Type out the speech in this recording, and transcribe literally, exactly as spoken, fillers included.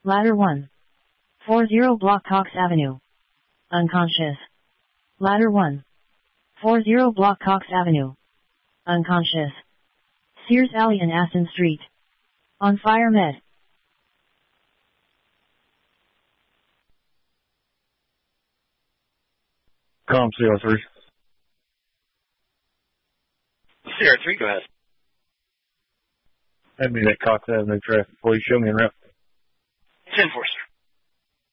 Ladder one. forty Block Cox Avenue. Unconscious. Ladder one. forty Block Cox Avenue. Unconscious. Sears Alley and Aston Street. On fire med. Com C R three. C R three, go ahead. Hand me that Cox Avenue traffic, please. Show me a route. ten four.